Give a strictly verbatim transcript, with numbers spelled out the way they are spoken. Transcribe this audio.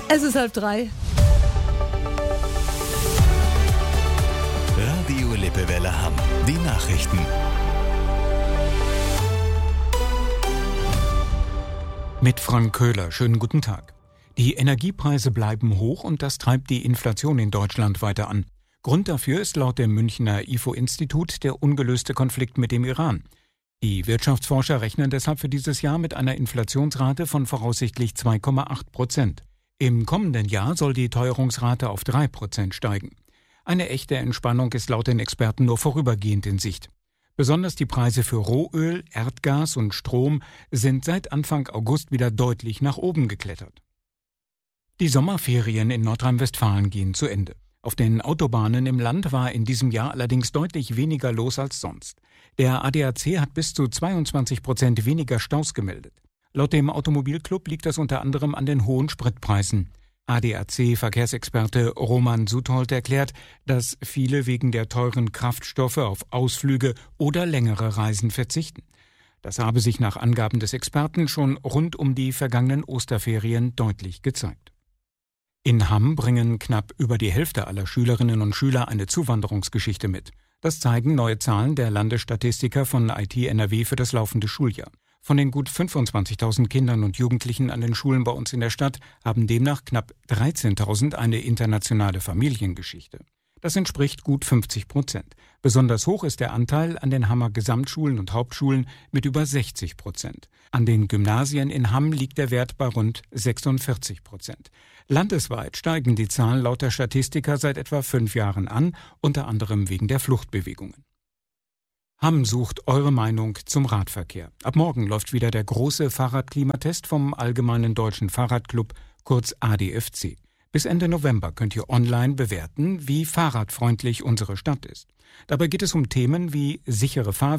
Es ist halb drei. Radio Lippewelle Hamm. Die Nachrichten. Mit Frank Köhler. Schönen guten Tag. Die Energiepreise bleiben hoch und das treibt die Inflation in Deutschland weiter an. Grund dafür ist laut dem Münchner I F O-Institut der ungelöste Konflikt mit dem Iran. Die Wirtschaftsforscher rechnen deshalb für dieses Jahr mit einer Inflationsrate von voraussichtlich zwei Komma acht Prozent. Im kommenden Jahr soll die Teuerungsrate auf drei Prozent steigen. Eine echte Entspannung ist laut den Experten nur vorübergehend in Sicht. Besonders die Preise für Rohöl, Erdgas und Strom sind seit Anfang August wieder deutlich nach oben geklettert. Die Sommerferien in Nordrhein-Westfalen gehen zu Ende. Auf den Autobahnen im Land war in diesem Jahr allerdings deutlich weniger los als sonst. Der A D A C hat bis zu zweiundzwanzig Prozent weniger Staus gemeldet. Laut dem Automobilclub liegt das unter anderem an den hohen Spritpreisen. A D A C-Verkehrsexperte Roman Suthold erklärt, dass viele wegen der teuren Kraftstoffe auf Ausflüge oder längere Reisen verzichten. Das habe sich nach Angaben des Experten schon rund um die vergangenen Osterferien deutlich gezeigt. In Hamm bringen knapp über die Hälfte aller Schülerinnen und Schüler eine Zuwanderungsgeschichte mit. Das zeigen neue Zahlen der Landesstatistiker von I T N R W für das laufende Schuljahr. Von den gut fünfundzwanzigtausend Kindern und Jugendlichen an den Schulen bei uns in der Stadt haben demnach knapp dreizehntausend eine internationale Familiengeschichte. Das entspricht gut fünfzig Prozent. Besonders hoch ist der Anteil an den Hammer Gesamtschulen und Hauptschulen mit über sechzig Prozent. An den Gymnasien in Hamm liegt der Wert bei rund sechsundvierzig Prozent. Landesweit steigen die Zahlen laut der Statistiker seit etwa fünf Jahren an, unter anderem wegen der Fluchtbewegungen. Hamm sucht eure Meinung zum Radverkehr. Ab morgen läuft wieder der große Fahrradklimatest vom Allgemeinen Deutschen Fahrradclub, kurz A D F C. Bis Ende November könnt ihr online bewerten, wie fahrradfreundlich unsere Stadt ist. Dabei geht es um Themen wie sichere Fahrwege,